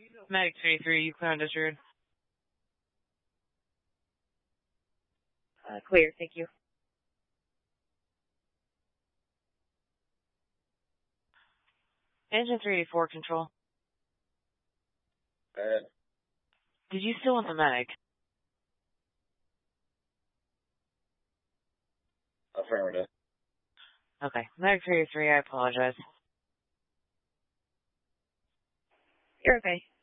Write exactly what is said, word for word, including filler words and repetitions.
Medic three-three, you clear on disregard. Uh, clear, thank you. Engine three eighty-four, control. Bad. Did you still want the medic? Affirmative. Okay. Medic three eighty-three, I apologize. You're okay.